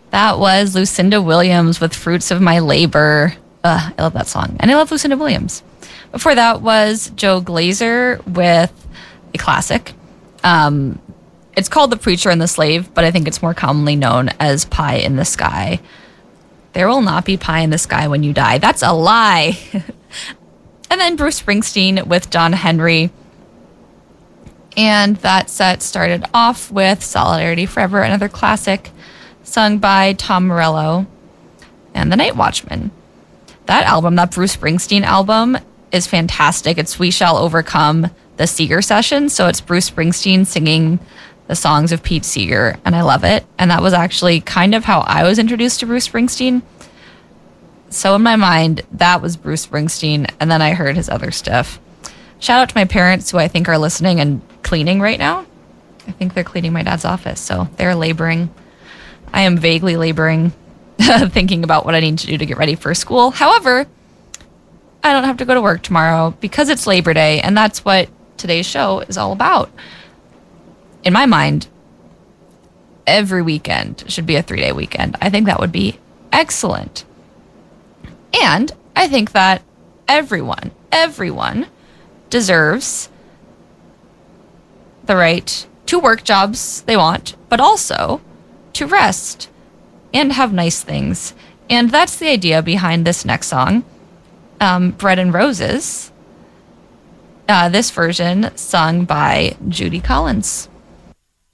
That was Lucinda Williams with Fruits of My Labor. I love that song. And I love Lucinda Williams. Before that was Joe Glazer with a classic. It's called The Preacher and the Slave, but I think it's more commonly known as Pie in the Sky. There will not be pie in the sky when you die. That's a lie. And then Bruce Springsteen with John Henry. And that set started off with Solidarity Forever, another classic sung by Tom Morello and the Night Watchman. That album, that Bruce Springsteen album, is fantastic. It's We Shall Overcome, the Seeger session. So it's Bruce Springsteen singing the songs of Pete Seeger, and I love it. And that was actually kind of how I was introduced to Bruce Springsteen. So in my mind, that was Bruce Springsteen, and then I heard his other stuff. Shout out to my parents, who I think are listening and cleaning right now. I think they're cleaning my dad's office, so they're laboring. I am vaguely laboring, thinking about what I need to do to get ready for school. However, I don't have to go to work tomorrow because it's Labor Day, and that's what today's show is all about. In my mind, every weekend should be a 3-day weekend. I think that would be excellent. And I think that everyone deserves the right to work jobs they want, but also to rest and have nice things. And that's the idea behind this next song, Bread and Roses. This version sung by Judy Collins.